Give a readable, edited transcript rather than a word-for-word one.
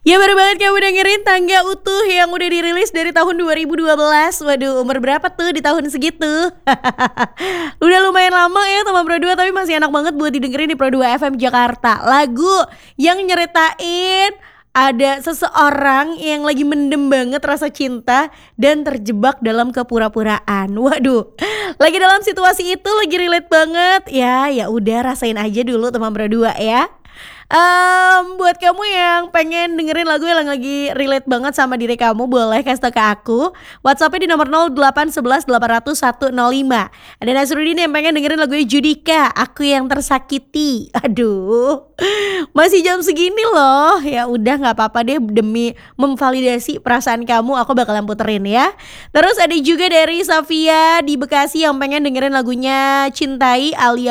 Ya baru banget kamu dengerin Tangga Utuh yang udah dirilis dari tahun 2012. Waduh, umur berapa tuh di tahun segitu? Udah lumayan lama ya teman Pro 2, tapi masih enak banget buat didengerin di Pro 2 FM Jakarta. Lagu yang nyeritain ada seseorang yang lagi mendem banget rasa cinta dan terjebak dalam kepura-puraan. Waduh, lagi dalam situasi itu lagi relate banget. Ya udah rasain aja dulu teman Pro 2 ya. Buat kamu yang pengen dengerin lagu yang lagi relate banget sama diri kamu, boleh kasih tau ke aku. WhatsAppnya di nomor 0811 800 105. Ada Nasruddin yang pengen dengerin lagunya Judika, Aku Yang Tersakiti. Aduh, masih jam segini loh. Ya udah nggak apa-apa deh, demi memvalidasi perasaan kamu aku bakalan puterin ya. Terus ada juga dari Safia di Bekasi yang pengen dengerin lagunya Cintai Alia